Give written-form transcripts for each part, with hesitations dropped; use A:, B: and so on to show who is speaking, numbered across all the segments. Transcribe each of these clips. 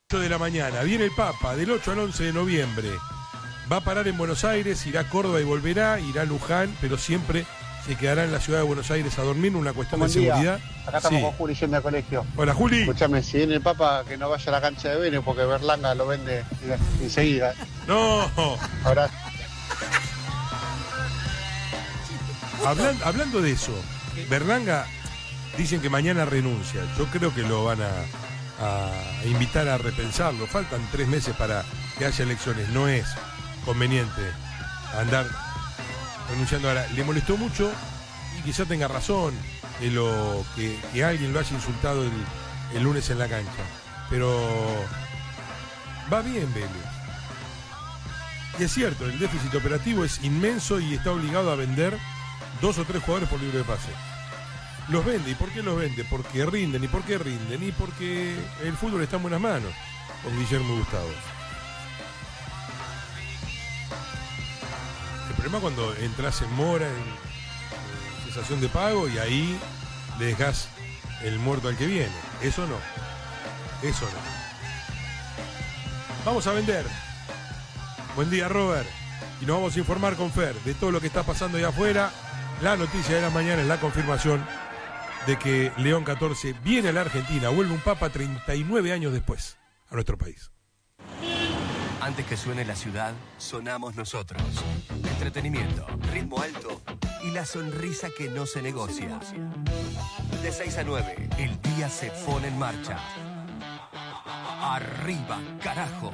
A: 8 de la mañana, viene el Papa del 8 al 11 de noviembre. Va a parar en Buenos Aires, irá a Córdoba y volverá, irá a Luján, pero siempre se quedará en la ciudad de Buenos Aires a dormir, una cuestión de seguridad.
B: Acá estamos con Juli yendo al colegio.
A: Hola, Juli.
B: Escúchame, si viene el Papa, que no vaya a la cancha de Vélez porque Berlanga lo vende enseguida.
A: No.
B: Ahora.
A: Hablando de eso, Berlanga dicen que mañana renuncia. Yo creo que lo van a invitar a repensarlo. Faltan 3 meses para que haya elecciones. No es conveniente andar renunciando ahora. Le molestó mucho y quizá tenga razón que alguien lo haya insultado el lunes en la cancha. Pero va bien Vélez. Y es cierto, el déficit operativo es inmenso y está obligado a vender 2 o 3 jugadores por libre de pase. Los vende. ¿Y por qué los vende? Porque rinden. ¿Y por qué rinden? Y porque el fútbol está en buenas manos con Guillermo y Gustavo. El problema es cuando entras en mora, en cesación de pago, y ahí le dejás el muerto al que viene. Eso no. Eso no. Vamos a vender. Buen día, Robert. Y nos vamos a informar con Fer de todo lo que está pasando allá afuera. La noticia de la mañana es la confirmación de que León XIV viene a la Argentina, vuelve un Papa 39 años después a nuestro país.
C: Antes que suene la ciudad, sonamos nosotros. Entretenimiento, ritmo alto y la sonrisa que no se negocia. De 6 a 9, el día se pone en marcha. Arriba, carajo.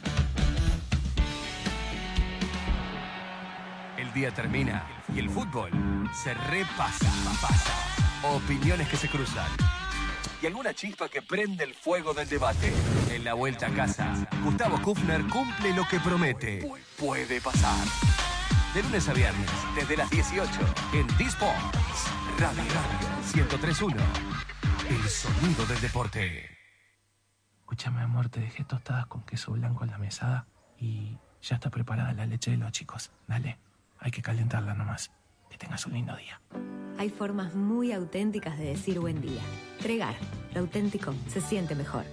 C: El día termina y el fútbol se repasa. Opiniones que se cruzan y alguna chispa que prende el fuego del debate. En la vuelta a casa, Gustavo Kufner cumple lo que promete. Puede pasar. De lunes a viernes, desde las 18, en D-Sports. Radio 103.1. El sonido del deporte.
D: Escúchame, amor, te dejé tostadas con queso blanco en la mesada y ya está preparada la leche de los chicos. Dale, hay que calentarla nomás. Que tengas un lindo día.
E: Hay formas muy auténticas de decir buen día. Pregar, lo auténtico se siente mejor.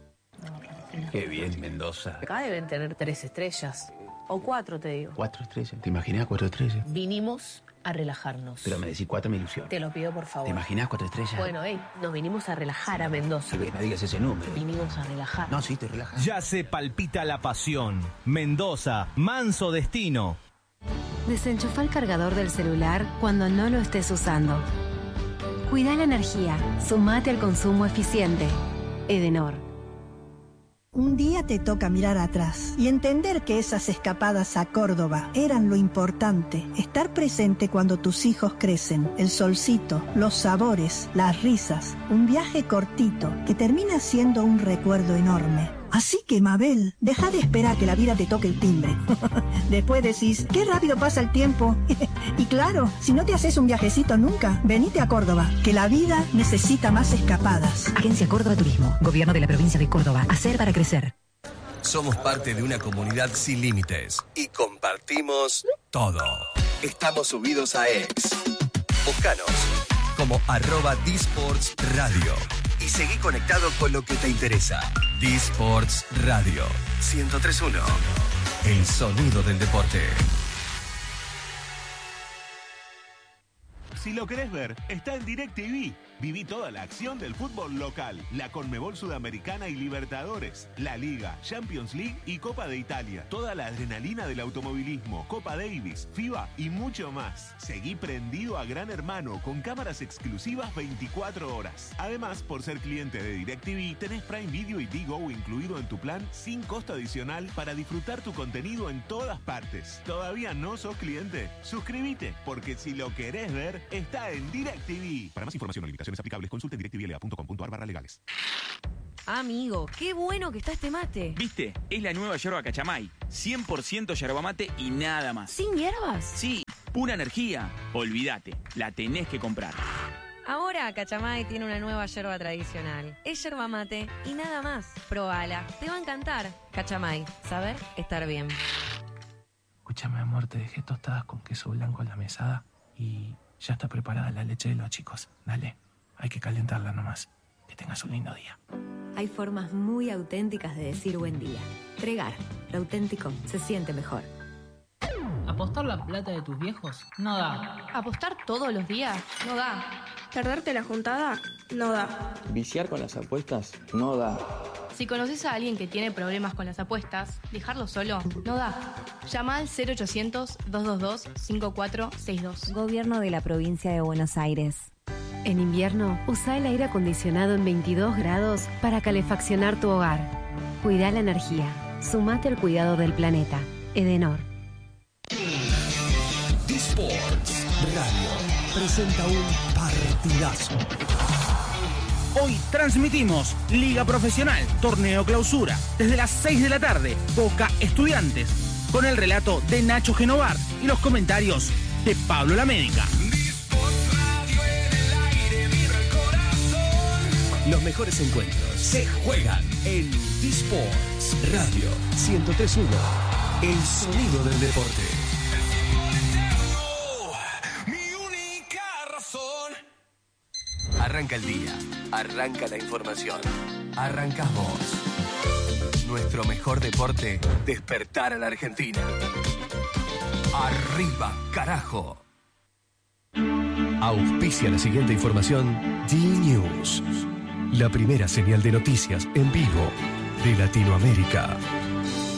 F: Qué bien, Mendoza.
G: Acá deben tener 3 estrellas. O 4, te digo.
F: 4 estrellas. ¿Te imaginas 4 estrellas?
G: Vinimos a relajarnos.
F: Pero me decís 4 me ilusiona.
G: Te lo pido, por favor.
F: ¿Te imaginas 4 estrellas?
G: Bueno, nos vinimos a relajar a Mendoza.
F: Sí, no digas ese número.
G: Vinimos a relajar.
F: No, sí, te relajas.
H: Ya se palpita la pasión. Mendoza, manso destino.
E: Desenchufa el cargador del celular cuando no lo estés usando. Cuida la energía. Sumate al consumo eficiente. Edenor.
I: Un día te toca mirar atrás y entender que esas escapadas a Córdoba eran lo importante. Estar presente cuando tus hijos crecen, el solcito, los sabores, las risas. Un viaje cortito que termina siendo un recuerdo enorme. Así que, Mabel, deja de esperar que la vida te toque el timbre. Después decís, qué rápido pasa el tiempo. Y claro, si no te haces un viajecito nunca, venite a Córdoba, que la vida necesita más escapadas.
J: Agencia Córdoba Turismo, Gobierno de la Provincia de Córdoba. Hacer para crecer.
C: Somos parte de una comunidad sin límites y compartimos todo. Estamos subidos a X. Búscanos como @D-Sports Radio. Y seguí conectado con lo que te interesa. D-Sports Radio 103.1. El sonido del deporte.
K: Si lo querés ver, está en DirecTV. Viví toda la acción del fútbol local, la Conmebol Sudamericana y Libertadores, la Liga, Champions League y Copa de Italia. Toda la adrenalina del automovilismo, Copa Davis, FIBA y mucho más. Seguí prendido a Gran Hermano con cámaras exclusivas 24 horas. Además, por ser cliente de DirecTV, tenés Prime Video y Digo incluido en tu plan sin costo adicional para disfrutar tu contenido en todas partes. ¿Todavía no sos cliente? Suscríbete, porque si lo querés ver, está en DirecTV. Para más información o limitaciones aplicables, consulte en directvla.com.ar/legales.
L: Amigo, qué bueno que está este mate.
M: ¿Viste? Es la nueva yerba Cachamay. 100% yerba mate y nada más.
L: ¿Sin hierbas?
M: Sí, pura energía. Olvídate, la tenés que comprar.
L: Ahora Cachamay tiene una nueva yerba tradicional. Es yerba mate y nada más. Probala, te va a encantar. Cachamay, saber estar bien.
D: Escúchame, amor, te dejé tostadas con queso blanco en la mesada y ya está preparada la leche de los chicos. Dale, hay que calentarla nomás. Que tengas un lindo día.
E: hay formas muy auténticas de decir buen día. Tregar, lo auténtico se siente mejor.
N: ¿Apostar la plata de tus viejos? No da.
O: ¿Apostar todos los días? No da. ¿Perderte la juntada? No da.
F: Viciar con las apuestas no da.
O: Si conoces a alguien que tiene problemas con las apuestas, dejarlo solo no da. Llama al 0800-222-5462.
E: Gobierno de la Provincia de Buenos Aires. En invierno, usa el aire acondicionado en 22 grados para calefaccionar tu hogar. Cuida la energía. Sumate al cuidado del planeta. Edenor.
P: D-Sports Radio presenta un partidazo.
H: Hoy transmitimos Liga Profesional, Torneo Clausura, desde las 6 de la tarde, Boca Estudiantes, con el relato de Nacho Genovar y los comentarios de Pablo Lamédica.
P: Los mejores encuentros se juegan en D-Sports Radio 103.1, el sonido del deporte.
C: Arranca el día, arranca la información, arrancás vos. Nuestro mejor deporte, despertar a la Argentina. Arriba, carajo.
P: Auspicia la siguiente información D-News, la primera señal de noticias en vivo de Latinoamérica.